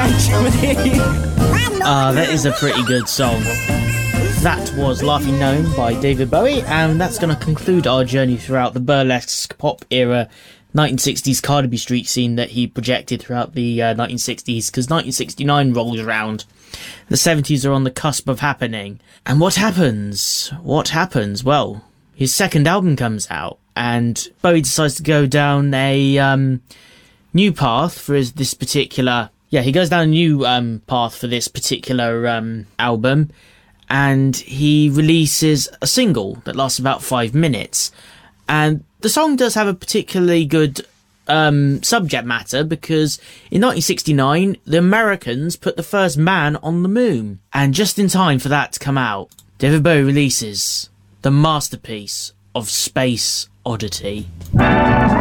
That is a pretty good song. That was Laughing Gnome by David Bowie, and that's going to conclude our journey throughout the burlesque pop era 1960s Carnaby Street scene that he projected throughout the 1960s, because 1969 rolls around. The 70s are on the cusp of happening. And what happens? What happens? Well, his second album comes out, and Bowie decides to go down a new path for this particular... Yeah, he goes down a new path for this particular album, and he releases a single that lasts about 5 minutes. And the song does have a particularly good subject matter, because in 1969, the Americans put the first man on the moon. And just in time for that to come out, David Bowie releases the masterpiece of Space Oddity.